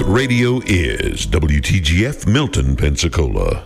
radio is WTGF Milton, Pensacola.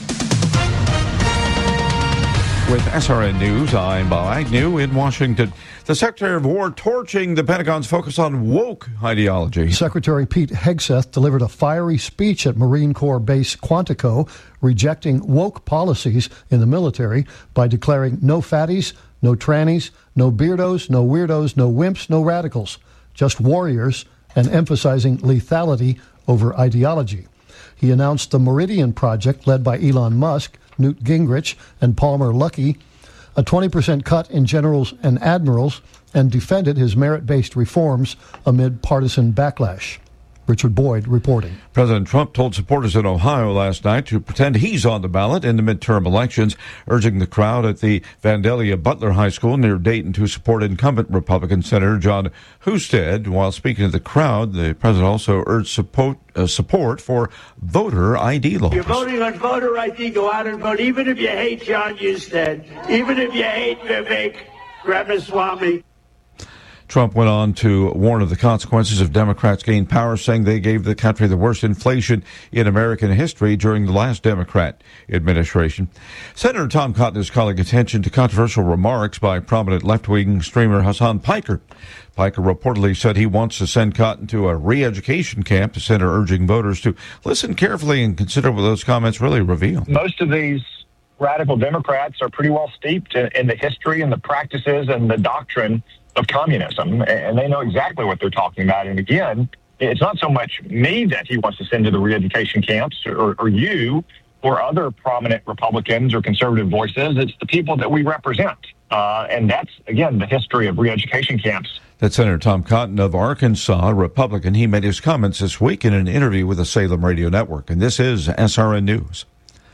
With SRN News, I'm Bob Agnew in Washington. The Secretary of War torching the Pentagon's focus on woke ideology. Secretary Pete Hegseth delivered a fiery speech at Marine Corps Base Quantico, rejecting woke policies in the military by declaring no fatties, no trannies, no beardos, no weirdos, no wimps, no radicals, just warriors, and emphasizing lethality over ideology. He announced the Meridian Project, led by Elon Musk, Newt Gingrich, and Palmer Luckey, a 20% cut in generals and admirals, and defended his merit-based reforms amid partisan backlash. Richard Boyd reporting. President Trump told supporters in Ohio last night to pretend he's on the ballot in the midterm elections, urging the crowd at the Vandalia Butler High School near Dayton to support incumbent Republican Senator John Husted. While speaking to the crowd, the president also urged support for voter ID laws. If you're voting on voter ID, go out and vote, even if you hate John Husted, even if you hate Vivek Ramaswamy. Trump went on to warn of the consequences if Democrats gain power, saying they gave the country the worst inflation in American history during the last Democrat administration. Senator Tom Cotton is calling attention to controversial remarks by prominent left-wing streamer Hassan Piker. Piker reportedly said he wants to send Cotton to a re-education camp, the senator urging voters to listen carefully and consider what those comments really reveal. Most of these radical Democrats are pretty well steeped in the history and the practices and the doctrine of communism, and they know exactly what they're talking about. And again, it's not so much me that he wants to send to the re-education camps or you or other prominent Republicans or conservative voices. It's the people that we represent. And that's, again, the history of re-education camps. That's Senator Tom Cotton of Arkansas, a Republican. He made his comments this week in an interview with the Salem Radio Network. And this is SRN News.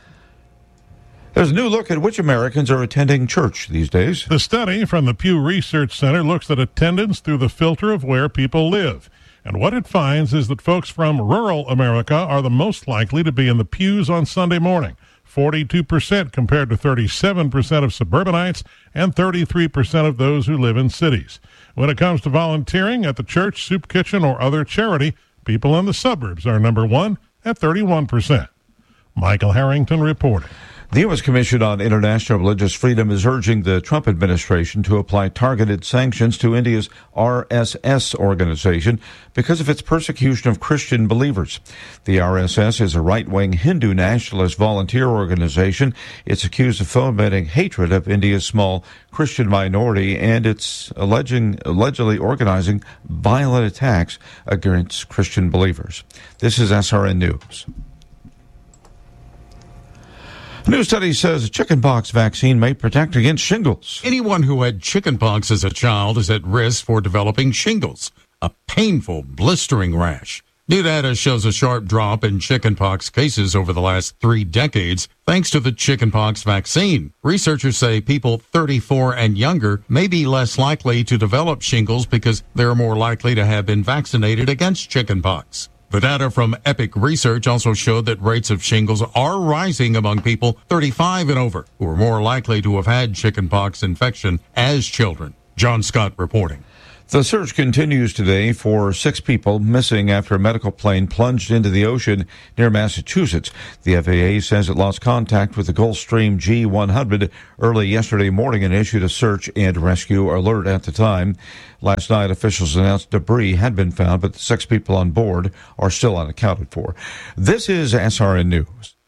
There's a new look at which Americans are attending church these days. The study from the Pew Research Center looks at attendance through the filter of where people live. And what it finds is that folks from rural America are the most likely to be in the pews on Sunday morning, 42% compared to 37% of suburbanites and 33% of those who live in cities. When it comes to volunteering at the church, soup kitchen, or other charity, people in the suburbs are number one at 31%. Michael Harrington reporting. The U.S. Commission on International Religious Freedom is urging the Trump administration to apply targeted sanctions to India's RSS organization because of its persecution of Christian believers. The RSS is a right-wing Hindu nationalist volunteer organization. It's accused of fomenting hatred of India's small Christian minority, and it's allegedly organizing violent attacks against Christian believers. This is SRN News. A new study says a chickenpox vaccine may protect against shingles. Anyone who had chickenpox as a child is at risk for developing shingles, a painful, blistering rash. New data shows a sharp drop in chickenpox cases over the last 3 decades thanks to the chickenpox vaccine. Researchers say people 34 and younger may be less likely to develop shingles because they're more likely to have been vaccinated against chickenpox. The data from Epic Research also showed that rates of shingles are rising among people 35 and over, who are more likely to have had chickenpox infection as children. John Scott reporting. The search continues today for 6 people missing after a medical plane plunged into the ocean near Massachusetts. The FAA says it lost contact with the Gulfstream G100 early yesterday morning and issued a search and rescue alert at the time. Last night, officials announced debris had been found, but the 6 people on board are still unaccounted for. This is SRN News.